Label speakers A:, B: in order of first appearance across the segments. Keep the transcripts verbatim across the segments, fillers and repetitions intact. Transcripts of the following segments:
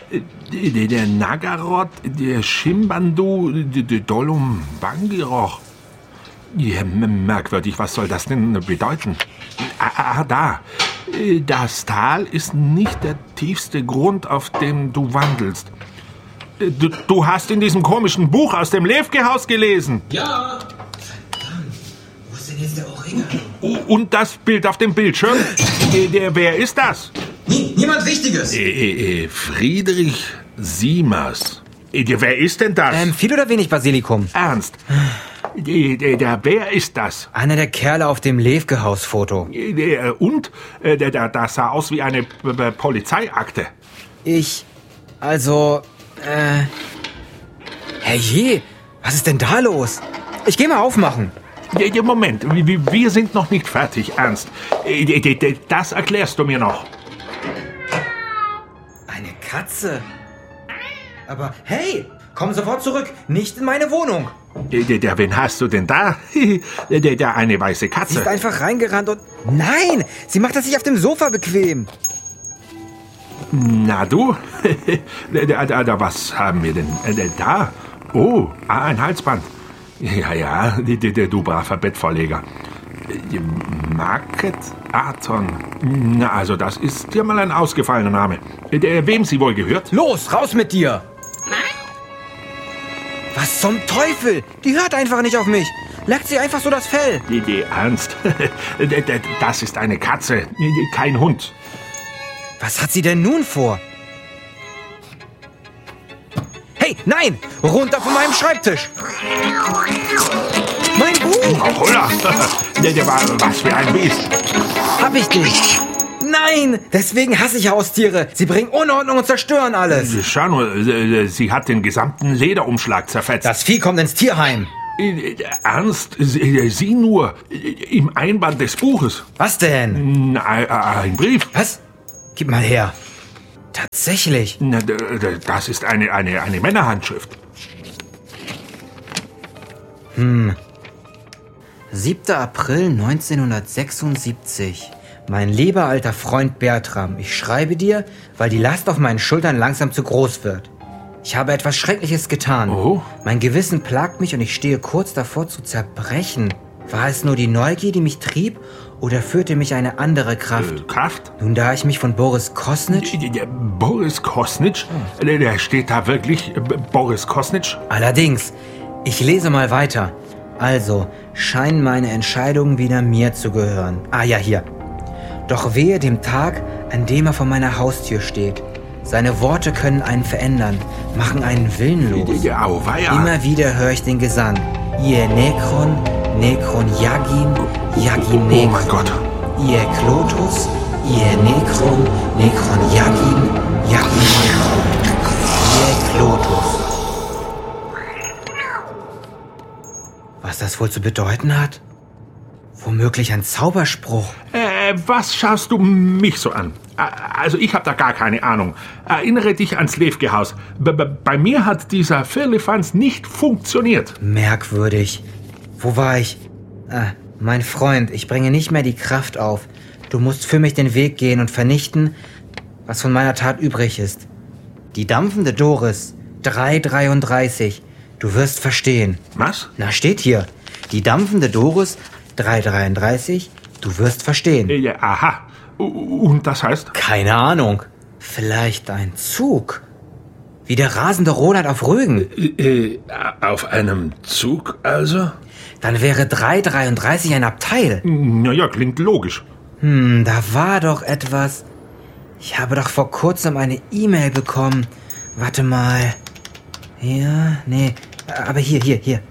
A: Der Nagarot, der Shimbandu, der Dolum Bangiroch. Ja, merkwürdig, was soll das denn bedeuten? Ah, ah, da. Das Tal ist nicht der tiefste Grund, auf dem du wandelst. Du, du hast in diesem komischen Buch aus dem Levke-Haus gelesen.
B: Ja. Verdammt. Wo ist denn jetzt der Oregano?
A: Und das Bild auf dem Bildschirm? Der, wer ist das?
B: Nie, niemand Wichtiges.
A: Äh, äh, Friedrich Siemers. Äh, wer ist denn das?
C: Ähm, viel oder wenig Basilikum?
A: Ernst? Der, der, der, wer ist das?
C: Einer der Kerle auf dem Levke-Haus-Foto.
A: Der, und? Der, der, das sah aus wie eine B- B- Polizeiakte.
C: Ich, also, äh... Herrje, was ist denn da los? Ich geh mal aufmachen.
A: Ja, ja, Moment, wir, wir sind noch nicht fertig, Ernst. Äh, Das erklärst du mir noch.
C: Eine Katze. Aber hey, komm sofort zurück. Nicht in meine Wohnung.
A: Der, der, der, wen hast du denn da? Der, der, der eine weiße
C: Sie ist
A: Katze.
C: einfach reingerannt und... Nein, sie macht es sich auf dem Sofa bequem.
A: Na du? da, da, da, was haben wir denn äh, da? Oh, ah, ein Halsband. Ja, ja, die, die, die, du braver Bettvorleger. Äh, Market Aton. Na, also das ist ja mal ein ausgefallener Name. Äh, Der, wem sie wohl gehört?
C: Los, raus mit dir. Was zum Teufel? Die hört einfach nicht auf mich. Leckt sie einfach so das Fell.
A: Die, die, Ernst? Das ist eine Katze, kein Hund.
C: Was hat sie denn nun vor? Hey, nein! Runter von meinem Schreibtisch! Mein Buch!
A: Oh, holla! Der, der war was für ein Biest.
C: Hab ich dich! Nein! Deswegen hasse ich Haustiere. Sie bringen Unordnung und zerstören alles.
A: Schau nur, äh, sie hat den gesamten Lederumschlag zerfetzt.
C: Das Vieh kommt ins Tierheim.
A: Äh, Ernst, Sie, Sie nur, äh, im Einband des Buches.
C: Was denn?
A: Na, Ein, ein Brief.
C: Was? Gib mal her. Tatsächlich.
A: Na, d- d- Das ist eine, eine, eine Männerhandschrift.
C: siebter April neunzehnhundertsechsundsiebzig. Mein lieber alter Freund Bertram, ich schreibe dir, weil die Last auf meinen Schultern langsam zu groß wird. Ich habe etwas Schreckliches getan.
A: Oh?
C: Mein Gewissen plagt mich und ich stehe kurz davor zu zerbrechen. War es nur die Neugier, die mich trieb, oder führte mich eine andere Kraft?
A: Äh, Kraft?
C: Nun, da ich mich von Boris Kosnitsch...
A: Der- der Boris Kosnitsch? Der, der steht da wirklich, äh, Boris Kosnitsch?
C: Allerdings, ich lese mal weiter. Also, scheinen meine Entscheidungen wieder mir zu gehören. Ah ja, hier. Doch wehe dem Tag, an dem er vor meiner Haustür steht. Seine Worte können einen verändern, machen einen willenlos.
A: Ja, auweia.
C: Immer wieder höre ich den Gesang. Ie Nekron, Nekron Yagin, Yagin
A: Oh
C: Nekron.
A: mein Gott.
C: Ie Klotus, Ie Nekron, Nekron Yagin, Yagin Nekron. Ie Klotus. Was das wohl zu bedeuten hat? Womöglich ein Zauberspruch.
A: Äh, was schaust du mich so an? Äh, Also ich habe da gar keine Ahnung. Erinnere dich ans Levke-Haus. B- b- Bei mir hat dieser Firlefanz nicht funktioniert.
C: Merkwürdig. Wo war ich? Ah, mein Freund, ich bringe nicht mehr die Kraft auf. Du musst für mich den Weg gehen und vernichten, was von meiner Tat übrig ist. Die dampfende Doris, drei dreiunddreißig. Du wirst verstehen.
A: Was?
C: Na, steht hier. Die dampfende Doris, drei dreiunddreißig. Du wirst verstehen.
A: Äh, ja, aha. U- Und das heißt?
C: Keine Ahnung. Vielleicht ein Zug. Wie der rasende Roland auf Rügen.
A: Äh, auf einem Zug also?
C: Dann wäre drei dreiunddreißig ein Abteil.
A: Naja, klingt logisch.
C: Hm, da war doch etwas. Ich habe doch vor kurzem eine E-Mail bekommen. Warte mal. Ja, nee. Aber hier, hier, hier.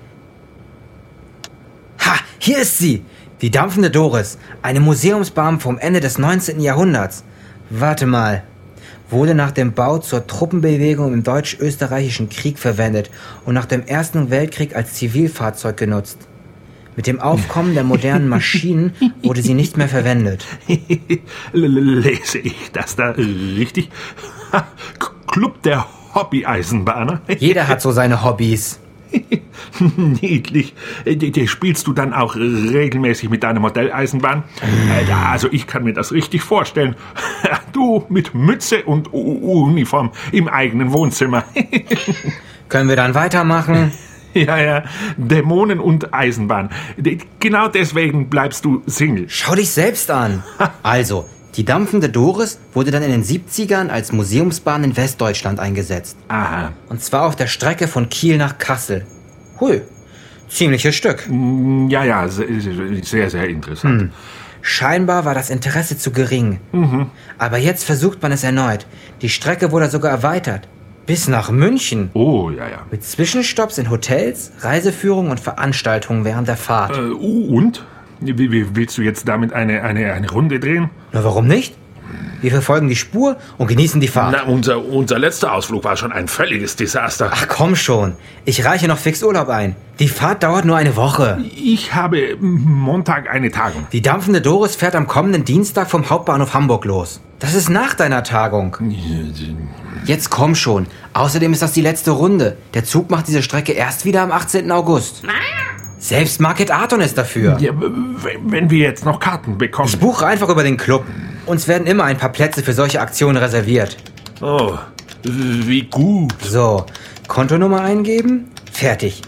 C: Ha, hier ist sie. Die dampfende Doris. Eine Museumsbahn vom Ende des neunzehnten Jahrhunderts. Warte mal. Wurde nach dem Bau zur Truppenbewegung im Deutsch-Österreichischen Krieg verwendet und nach dem Ersten Weltkrieg als Zivilfahrzeug genutzt. Mit dem Aufkommen der modernen Maschinen wurde sie nicht mehr verwendet.
A: Lese ich das da richtig? Ha, Club der Hobby-Eisenbahner?
C: Jeder hat so seine Hobbys.
A: Niedlich. Die, die spielst du dann auch regelmäßig mit deiner Modelleisenbahn? Äh, Also ich kann mir das richtig vorstellen. Du mit Mütze und U- Uniform im eigenen Wohnzimmer.
C: Können wir dann weitermachen?
A: Ja, ja, Dämonen und Eisenbahn. D- Genau deswegen bleibst du Single.
C: Schau dich selbst an. Also, die dampfende Doris wurde dann in den siebzigern als Museumsbahn in Westdeutschland eingesetzt.
A: Aha.
C: Und zwar auf der Strecke von Kiel nach Kassel. Hui, ziemliches Stück.
A: Ja, ja, se- sehr, sehr interessant.
C: Hm. Scheinbar war das Interesse zu gering.
A: Mhm.
C: Aber jetzt versucht man es erneut. Die Strecke wurde sogar erweitert. Bis nach München.
A: Oh, ja, ja.
C: Mit Zwischenstopps in Hotels, Reiseführungen und Veranstaltungen während der Fahrt.
A: Äh, und? Wie, wie willst du jetzt damit eine, eine, eine Runde drehen?
C: Na, warum nicht? Wir verfolgen die Spur und genießen die Fahrt.
A: Na, unser, unser letzter Ausflug war schon ein völliges Desaster.
C: Ach komm schon. Ich reiche noch fix Urlaub ein. Die Fahrt dauert nur eine Woche.
A: Ich habe Montag eine Tagung.
C: Die dampfende Doris fährt am kommenden Dienstag vom Hauptbahnhof Hamburg los. Das ist nach deiner Tagung. Jetzt komm schon. Außerdem ist das die letzte Runde. Der Zug macht diese Strecke erst wieder am achtzehnten August. Selbst Market Arton ist dafür.
A: Ja, w- wenn wir jetzt noch Karten bekommen.
C: Ich buche einfach über den Club. Uns werden immer ein paar Plätze für solche Aktionen reserviert.
A: Oh, wie gut.
C: So, Kontonummer eingeben. Fertig.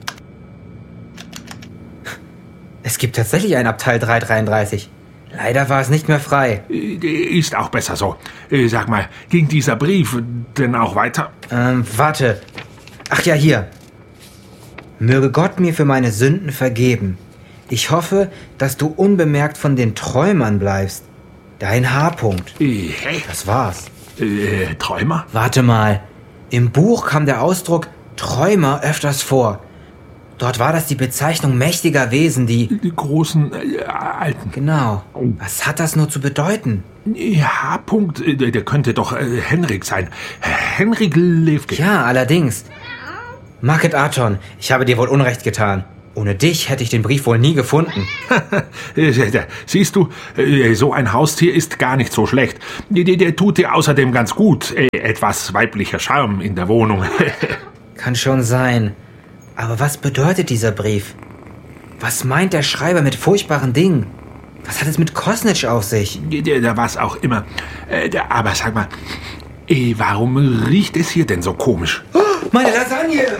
C: Es gibt tatsächlich ein Abteil drei dreiunddreißig. Leider war es nicht mehr frei.
A: Ist auch besser so. Sag mal, ging dieser Brief denn auch weiter?
C: Ähm, warte. Ach ja, hier. Möge Gott mir für meine Sünden vergeben. Ich hoffe, dass du unbemerkt von den Träumern bleibst. Dein H-Punkt.
A: Hä?
C: Das war's.
A: Äh, Träumer?
C: Warte mal. Im Buch kam der Ausdruck Träumer öfters vor. Dort war das die Bezeichnung mächtiger Wesen, die...
A: Die großen, äh, alten.
C: Genau. Was hat das nur zu bedeuten?
A: H-Punkt, äh, der könnte doch äh, Henrik sein. Henrik Levke.
C: Ja, allerdings. Market Arton, ich habe dir wohl Unrecht getan. Ohne dich hätte ich den Brief wohl nie gefunden.
A: Siehst du, äh, so ein Haustier ist gar nicht so schlecht. Der, der tut dir außerdem ganz gut. Äh, etwas weiblicher Charme in der Wohnung.
C: Kann schon sein. Aber was bedeutet dieser Brief? Was meint der Schreiber mit furchtbaren Dingen? Was hat es mit Kosnitsch auf sich?
A: Der, der was auch immer. Äh, der, aber sag mal, äh, warum riecht es hier denn so komisch?
C: Oh, meine Lasagne!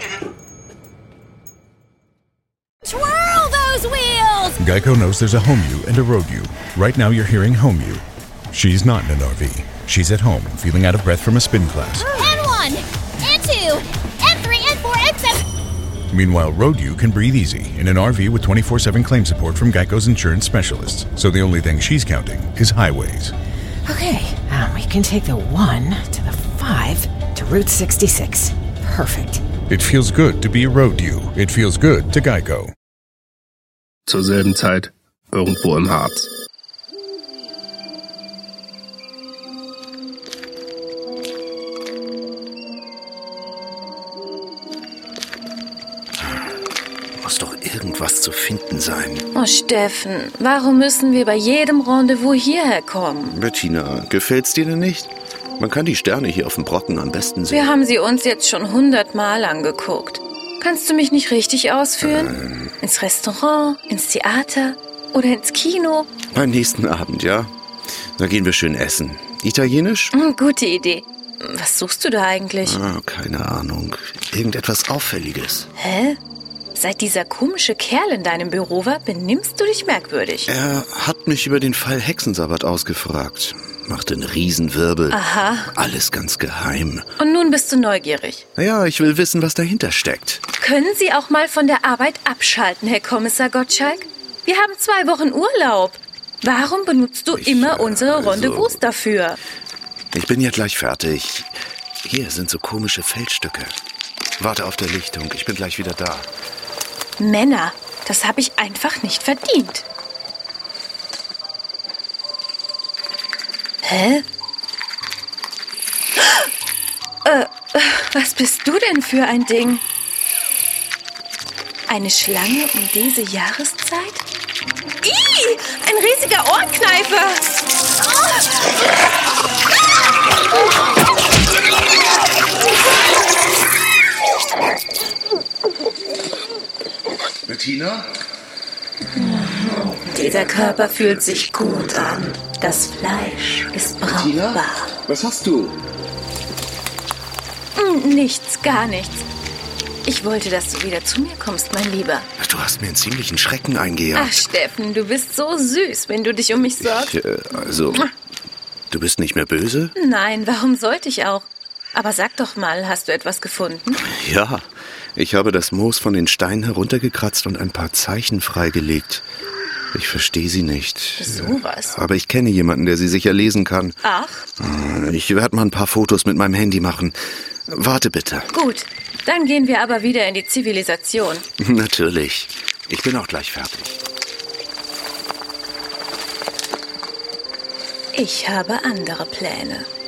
D: Twirl those wheels!
E: Geico knows there's a home you and a road you. Right now you're hearing home you. She's not in an R V. She's at home, feeling out of breath from a spin class.
D: And one, and two, and three, and four, and seven.
E: Meanwhile, road you can breathe easy in an R V with twenty-four seven claim support from Geico's insurance specialists. So the only thing she's counting is highways.
F: Okay, um, we can take the one to the five to Route sixty-six. Perfect.
E: It feels good to be a road you. It feels good to Geico.
G: Zur selben Zeit, irgendwo im Harz.
H: Muss doch irgendwas zu finden sein.
I: Oh, Steffen, warum müssen wir bei jedem Rendezvous hierher kommen?
H: Bettina, gefällt's dir denn nicht? Man kann die Sterne hier auf dem Brocken am besten sehen.
I: Wir haben sie uns jetzt schon hundertmal angeguckt. Kannst du mich nicht richtig ausführen?
H: Ähm.
I: Ins Restaurant, ins Theater oder ins Kino?
H: Beim nächsten Abend, ja? Da gehen wir schön essen. Italienisch?
I: Hm, gute Idee. Was suchst du da eigentlich?
H: Ah, keine Ahnung. Irgendetwas Auffälliges.
I: Hä? Seit dieser komische Kerl in deinem Büro war, benimmst du dich merkwürdig.
H: Er hat mich über den Fall Hexensabbat ausgefragt. Machte einen Riesenwirbel.
I: Aha.
H: Alles ganz geheim.
I: Und nun bist du neugierig.
H: Naja, ich will wissen, was dahinter steckt.
I: Können Sie auch mal von der Arbeit abschalten, Herr Kommissar Gottschalk? Wir haben zwei Wochen Urlaub. Warum benutzt du
H: Ich,
I: immer unsere
H: also-
I: Rendezvous dafür?
H: Ich bin ja gleich fertig. Hier sind so komische Feldstücke. Warte auf der Lichtung, ich bin gleich wieder da.
I: Männer, das habe ich einfach nicht verdient. Hä? Äh, was bist du denn für ein Ding? Eine Schlange um diese Jahreszeit? Ih, ein riesiger Ohrkneifer!
H: Bettina?
I: Dieser Körper fühlt sich gut an. Das Fleisch ist
J: Tina?
I: brauchbar.
J: Was hast du?
I: Hm, Nichts, gar nichts. Ich wollte, dass du wieder zu mir kommst, mein Lieber.
H: Du hast mir einen ziemlichen Schrecken eingejagt.
I: Ach, Steffen, du bist so süß, wenn du dich um mich sorgst.
H: Ich, äh, also, du bist nicht mehr böse?
I: Nein, warum sollte ich auch? Aber sag doch mal, hast du etwas gefunden?
H: Ja, ich habe das Moos von den Steinen heruntergekratzt und ein paar Zeichen freigelegt. Ich verstehe sie nicht.
I: So was.
H: Aber ich kenne jemanden, der sie sicher lesen kann.
I: Ach,
H: Ich werde mal ein paar Fotos mit meinem Handy machen. Warte bitte.
I: gut. Dann gehen wir aber wieder in die Zivilisation.
H: Natürlich. Ich bin auch gleich fertig.
I: Ich habe andere Pläne.